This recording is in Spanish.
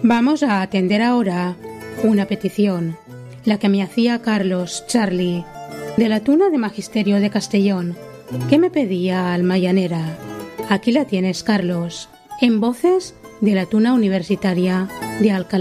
Vamos a atender ahora una petición, la que me hacía Carlos Charlie, de la Tuna de Magisterio de Castellón, que me pedía Alma Llanera. Aquí la tienes, Carlos, en voces de la Tuna Universitaria de Alcalá.